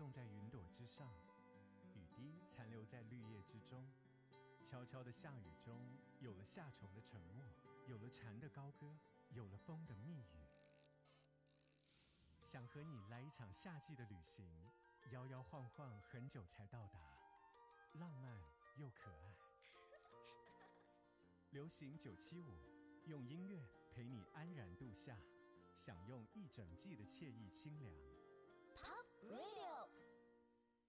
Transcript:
动在云朵之上，雨滴残留在绿叶之中。悄悄的下雨中，有了夏虫的沉默，有了蝉的高歌，有了风的密语。想和你来一场夏季的旅行，摇摇晃晃很久才到达，浪漫又可爱。流行975，用音乐陪你安然度夏，享用一整季的惬意清凉。 Pop Radio。